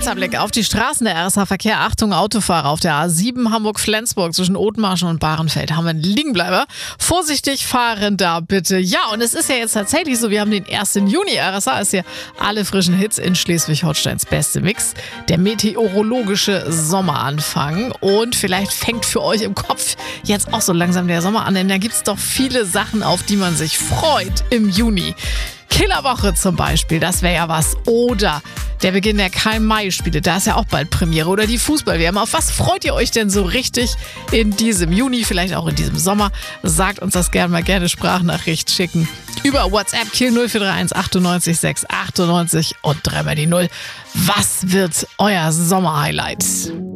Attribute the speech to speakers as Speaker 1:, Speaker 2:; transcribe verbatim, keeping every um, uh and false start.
Speaker 1: Kurzer Blick auf die Straßen, der R S H-Verkehr. Achtung, Autofahrer auf der A sieben Hamburg-Flensburg zwischen Othmarschen und Bahrenfeld haben wir einen Liegenbleiber. Vorsichtig fahren da bitte. Ja, und es ist ja jetzt tatsächlich so, wir haben den ersten Juni. R S H ist hier alle frischen Hits in Schleswig-Holsteins beste Mix. Der meteorologische Sommeranfang. Und vielleicht fängt für euch im Kopf jetzt auch so langsam der Sommer an, denn da gibt es doch viele Sachen, auf die man sich freut im Juni. Killerwoche zum Beispiel, das wäre ja was. Oder der Beginn der Karl-May-Spiele, da ist ja auch bald Premiere. Oder die Fußball-W M. Auf was freut ihr euch denn so richtig in diesem Juni, vielleicht auch in diesem Sommer? Sagt uns das gerne mal, gerne Sprachnachricht schicken. Über WhatsApp Kiel null vier drei eins achtundneunzig sechs achtundneunzig und dreimal die Null. Was wird euer Sommerhighlight?